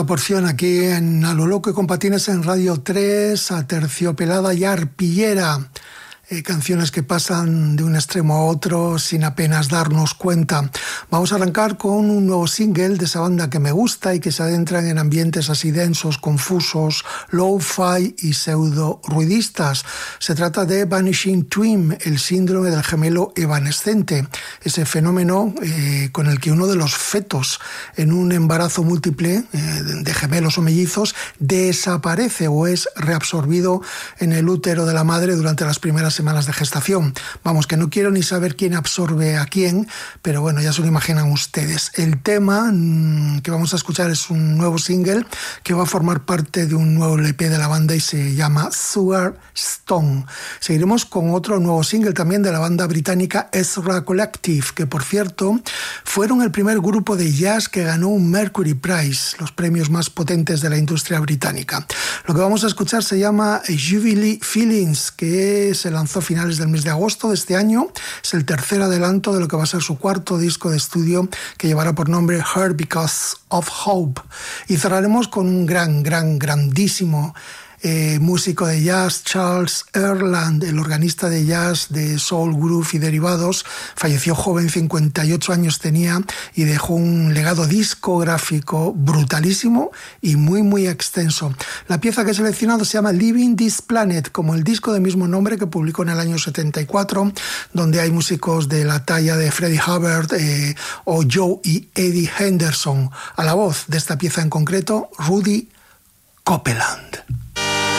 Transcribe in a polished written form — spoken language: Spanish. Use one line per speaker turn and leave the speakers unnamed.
Porción aquí en A lo loco y con patines en Radio 3, Aterciopelada y Arpillera. Canciones que pasan de un extremo a otro sin apenas darnos cuenta. Vamos a arrancar con un nuevo single de esa banda que me gusta y que se adentran en ambientes así densos, confusos, lo-fi y pseudo-ruidistas. Se trata de Vanishing Twin, el síndrome del gemelo evanescente, ese fenómeno con el que uno de los fetos en un embarazo múltiple de gemelos o mellizos desaparece o es reabsorbido en el útero de la madre durante las primeras semanas de gestación. Vamos, que no quiero ni saber quién absorbe a quién, pero bueno, ya se lo imaginan ustedes. El tema que vamos a escuchar es un nuevo single que va a formar parte de un nuevo LP de la banda y se llama Sugar Stone. Seguiremos con otro nuevo single también de la banda británica Ezra Collective, que por cierto fueron el primer grupo de jazz que ganó un Mercury Prize, los premios más potentes de la industria británica. Lo que vamos a escuchar se llama Jubilee Feelings, que se lanzó a finales del mes de agosto de este año. Es el tercer adelanto de lo que va a ser su cuarto disco de estudio, que llevará por nombre Her Because of Hope. Y cerraremos con un grandísimo músico de jazz, Charles Earland, el organista de jazz de soul, groove y derivados. Falleció joven, 58 años tenía, y dejó un legado discográfico brutalísimo y muy extenso. La pieza que he seleccionado se llama Living This Planet, como el disco de mismo nombre que publicó en el año 74, donde hay músicos de la talla de Freddie Hubbard o Joe y Eddie Henderson. A la voz de esta pieza en concreto, Rudy Copeland.